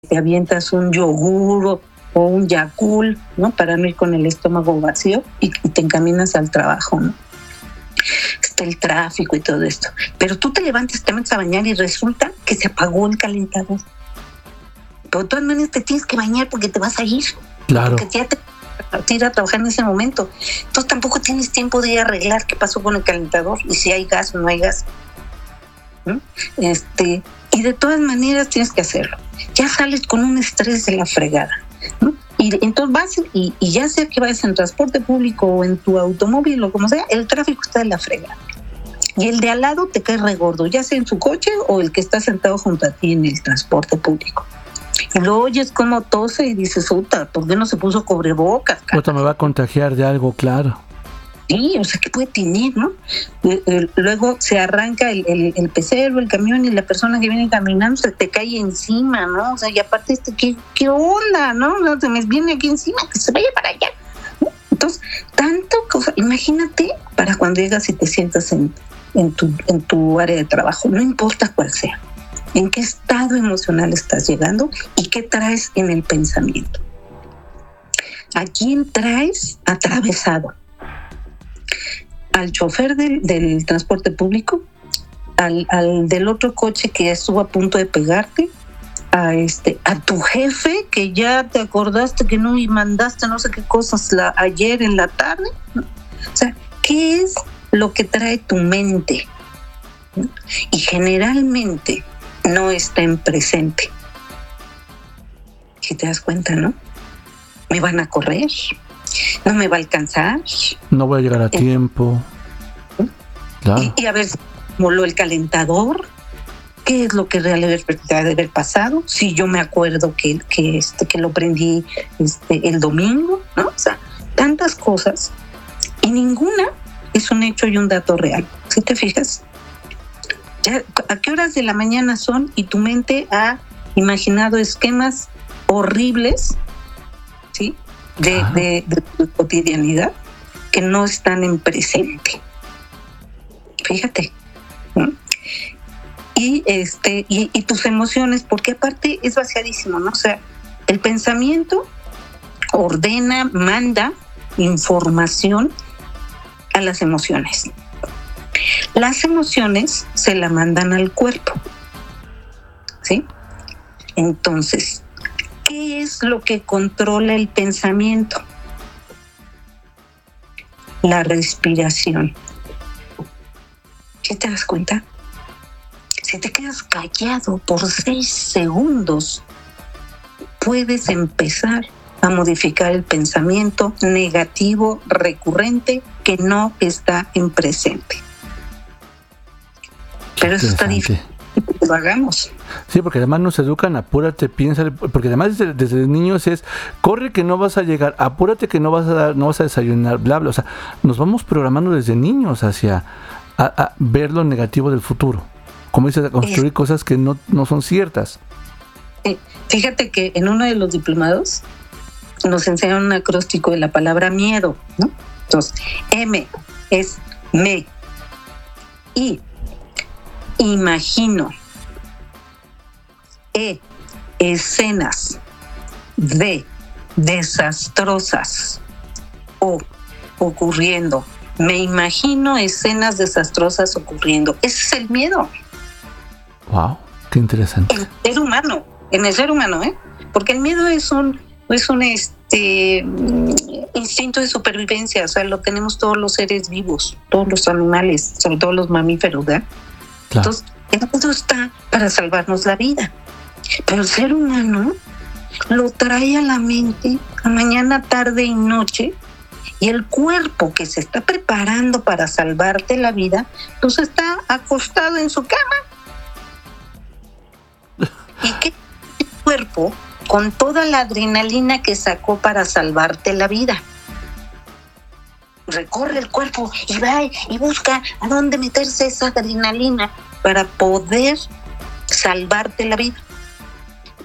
te avientas un yogur o un Yakult, ¿no? Para no ir con el estómago vacío y te encaminas al trabajo, ¿no? Está el tráfico y todo esto. Pero tú te levantas, te metes a bañar y resulta que se apagó el calentador. Pero de todas maneras te tienes que bañar porque te vas a ir. Claro. Porque ya te vas a ir a trabajar en ese momento. Entonces tampoco tienes tiempo de ir a arreglar qué pasó con el calentador y si hay gas o no hay gas. ¿No? Y de todas maneras tienes que hacerlo. Ya sales con un estrés de la fregada, ¿no? Y entonces vas y ya sea que vayas en transporte público o en tu automóvil o como sea, el tráfico está de la fregada. Y el de al lado te cae regordo, ya sea en su coche o el que está sentado junto a ti en el transporte público. Y lo oyes como tose y dices, puta, ¿por qué no se puso cubrebocas? Otra me va a contagiar de algo, claro. Sí, o sea, ¿qué puede tener, no? Luego se arranca el pecero, el camión y la persona que viene caminando se te cae encima, ¿no? O sea, y aparte, ¿qué onda, no? No, se me viene aquí encima, que se vaya para allá. Entonces, tanto cosa. Imagínate para cuando llegas y te sientas en tu área de trabajo, no importa cuál sea, en qué estado emocional estás llegando y qué traes en el pensamiento. ¿A quién traes atravesado? Al chofer del transporte público, al del otro coche que estuvo a punto de pegarte, a tu jefe que ya te acordaste que no y mandaste no sé qué cosas ayer en la tarde, ¿no? O sea, ¿qué es lo que trae tu mente? ¿No? Y generalmente no está en presente. Si te das cuenta, ¿no? Me van a correr, no me va a alcanzar, no voy a llegar a tiempo. Claro. Y a ver, moló el calentador, qué es lo que realmente debe haber pasado, si yo me acuerdo que lo prendí el domingo, ¿no? O sea, tantas cosas y ninguna es un hecho y un dato real. ¿Sí te fijas? Ya, ¿a qué horas de la mañana son? Y tu mente ha imaginado esquemas horribles, ¿sí? De cotidianidad que no están en presente. Fíjate, ¿no? Y tus emociones, porque aparte es vaciadísimo, ¿no? O sea, el pensamiento ordena, manda información a las emociones. Las emociones se la mandan al cuerpo, ¿sí? Entonces, ¿qué es lo que controla el pensamiento? La respiración. ¿Sí te das cuenta? Si te quedas callado por 6 segundos, puedes empezar a modificar el pensamiento negativo recurrente que no está en presente. Pero eso está difícil que lo hagamos. Sí, porque además nos educan, apúrate, piensa, porque además desde niños es, corre que no vas a llegar, apúrate que no vas a desayunar, bla, bla. O sea, nos vamos programando desde niños hacia a ver lo negativo del futuro. Como dices, a construir cosas que no son ciertas. Fíjate que en uno de los diplomados nos enseñaron un acróstico de la palabra miedo, ¿no? Entonces, M es me. I, imagino. E, escenas. D, desastrosas. O, ocurriendo. Me imagino escenas desastrosas ocurriendo. Ese es el miedo. Wow, qué interesante. En el ser humano, ¿eh? Porque el miedo es un instinto de supervivencia, o sea, lo tenemos todos los seres vivos, todos los animales, sobre todo los mamíferos, ¿verdad? Claro. Entonces, el miedo está para salvarnos la vida. Pero el ser humano lo trae a la mente a mañana, tarde y noche. Y el cuerpo que se está preparando para salvarte la vida, pues está acostado en su cama. ¿Y qué cuerpo con toda la adrenalina que sacó para salvarte la vida? Recorre el cuerpo y va y busca a dónde meterse esa adrenalina para poder salvarte la vida.